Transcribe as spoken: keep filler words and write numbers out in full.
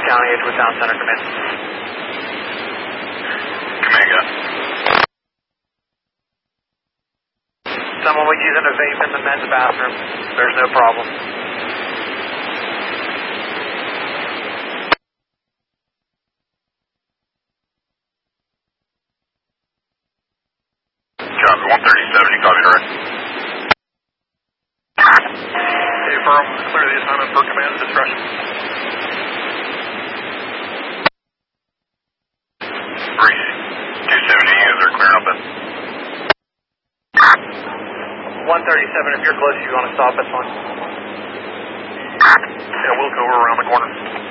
County, Edgewood Town Center, come in. Command, go. Someone was using a vape in the men's bathroom. There's no problem. Copy, one thirty-seven, you copy, right? Hey, firm, clear the assignment per command discretion. Breeze, two seventy, is there clearing up then? one thirty-seven, if you're close, you want to stop, that's fine. Yeah, we'll go around the corner.